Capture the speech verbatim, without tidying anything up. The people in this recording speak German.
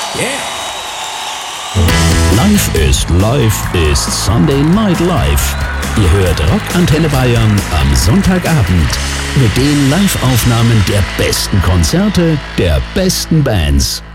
Live ist Live ist Sunday Night Live. Ihr hört Rock Antenne Bayern am Sonntagabend mit den Live-Aufnahmen der besten Konzerte der besten Bands.